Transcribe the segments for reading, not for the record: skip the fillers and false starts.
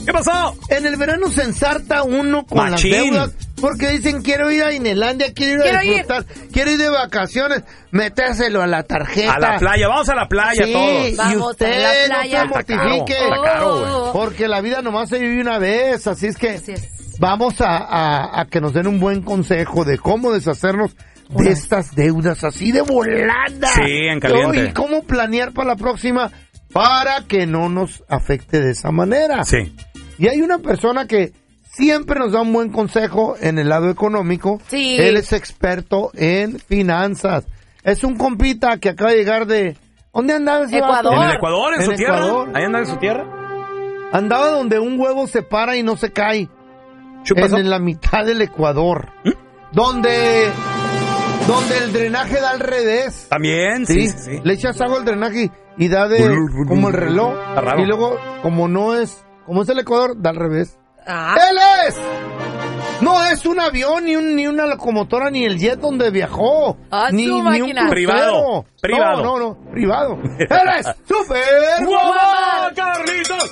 ¿Qué pasó? En el verano se ensarta uno con Machín. las deudas porque dicen quiero ir a Disneylandia, quiero ir a disfrutar, quiero ir de vacaciones, metéselo a la tarjeta. A la playa, vamos a la playa sí, todos. y Vamos usted a la playa. no se mortifique, Está caro, güey. porque la vida nomás se vive una vez, así es que Así es. vamos a que nos den un buen consejo de cómo deshacernos de estas deudas así de volada. Sí, en caliente. Y cómo planear para la próxima para que no nos afecte de esa manera. Sí. Y hay una persona que siempre nos da un buen consejo en el lado económico. Sí. Él es experto en finanzas. Es un compita que acaba de llegar de... ¿Dónde andaba ese Ecuador. vato? En el Ecuador, en su tierra. Ecuador. Ahí anda en su tierra. Andaba donde un huevo se para y no se cae. ¿Qué pasó? En la mitad del Ecuador. Donde el drenaje da al revés. También, ¿Sí? sí. Le echas agua al drenaje y da de... como el reloj. Está raro. Y luego, como es el Ecuador, da al revés. Ah, ¡Él es! No es un avión, ni una locomotora, ni el jet donde viajó. Ah, ni su un máquina. Privado. No, privado. ¡Él es super! ¡Guau! ¡Carlitos!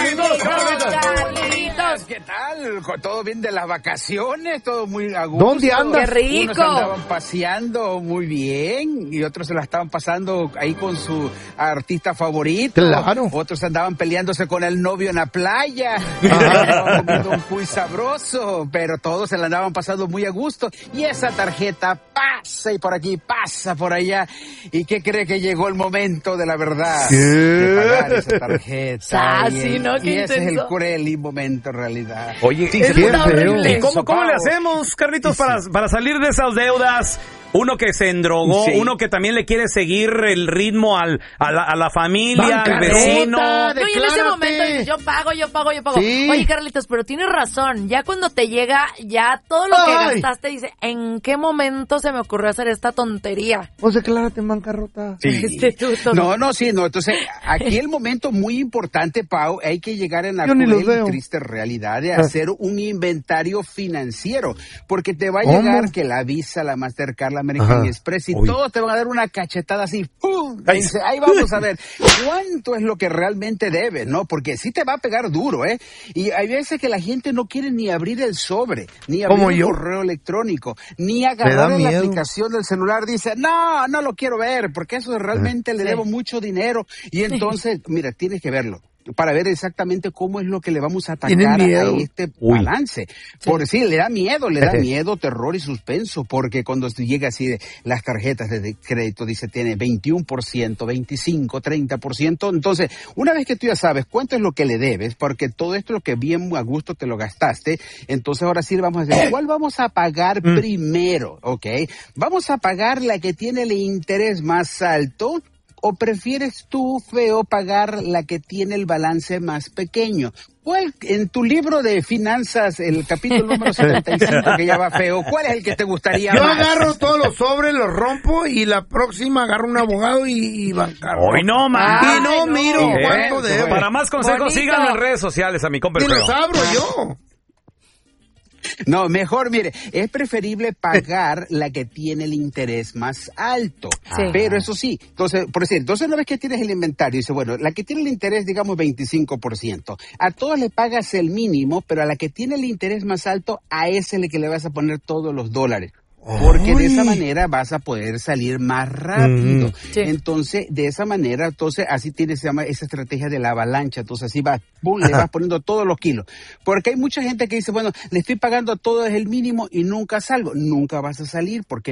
¿Qué tal? ¿Todo bien de las vacaciones? ¿Todo muy a gusto? ¿Dónde andas? ¡Qué rico! Unos andaban paseando muy bien y otros se la estaban pasando ahí con su artista favorito. Claro. Otros andaban peleándose con el novio en la playa. Andaban comiendo un cuy sabroso, pero todos se la andaban pasando muy a gusto. Y esa tarjeta pasa y por aquí, pasa por allá. ¿Y qué cree que llegó el momento de la verdad? ¿Qué? De pagar esa tarjeta. Ah, Y sí, ¿no? Qué y ese es el intenso. cruel y momento en realidad. Oye, Sí, ¿y se qué pone feo. horrible. ¿Y cómo le Sopao. hacemos, Carlitos, para salir de esas deudas? Uno que se endrogó, Sí. uno que también le quiere seguir el ritmo a la familia, al Bancarrota. vecino. No, y en ese Declárate. momento dices, yo pago. Sí. Oye, Carlitos, pero tienes razón. Ya cuando te llega, ya todo lo que Ay. gastaste, dice, ¿en qué momento se me ocurrió hacer esta tontería? Pues declárate en bancarrota. Sí. Tú, No. Entonces, aquí el momento muy importante, Pau, hay que llegar en la Yo ni los cruel veo. y triste realidad de hacer un inventario financiero, porque te va a ¿Cómo? llegar que la Visa, la Mastercard, la American Ajá. Express y Uy. todos te van a dar una cachetada así, ¡pum! Ay. Dice, ahí vamos a ver cuánto es lo que realmente debes, ¿no? Porque sí te va a pegar duro, ¿eh? Y hay veces que la gente no quiere ni abrir el sobre, ni abrir Como el yo. correo electrónico, ni da agarrar la miedo. aplicación del celular. Dice, no lo quiero ver, porque eso realmente le debo mucho dinero. Y entonces, mira, tienes que verlo para ver exactamente cómo es lo que le vamos a ¿Tienen atacar a miedo? este Uy. balance. Por sí, le da miedo, terror y suspenso, porque cuando llega así de las tarjetas de crédito, dice, tiene 21%, 25%, 30%. Entonces, una vez que tú ya sabes cuánto es lo que le debes, porque todo esto lo que bien a gusto te lo gastaste, entonces ahora sí le vamos a decir, ¿cuál vamos a pagar primero? ¿Ok? ¿Vamos a pagar la que tiene el interés más alto? ¿O prefieres tú, feo, pagar la que tiene el balance más pequeño? ¿Cuál, en tu libro de finanzas, el capítulo número 75 que ya va feo, cuál es el que te gustaría Yo más? agarro todos los sobres, los rompo y la próxima agarro un abogado y bancarrota. Hoy no, man. Y no miro Sí, cuánto eso, debo. Para más consejos, Bonito. síganme en redes sociales a mi compa el Y los Feo. abro yo. No, mejor, mire, es preferible pagar la que tiene el interés más alto. Sí. Pero eso sí, entonces, por decir, entonces una vez que tienes el inventario, dice, bueno, la que tiene el interés, digamos, 25%. A todas le pagas el mínimo, pero a la que tiene el interés más alto, a ese le que le vas a poner todos los dólares. Porque de esa manera vas a poder salir más rápido. Sí. Entonces, de esa manera, entonces, así tienes, se llama esa estrategia de la avalancha. Entonces, así vas, ¡pum!, le vas poniendo todos los kilos. Porque hay mucha gente que dice, bueno, le estoy pagando todo es el mínimo y nunca salgo. Nunca vas a salir porque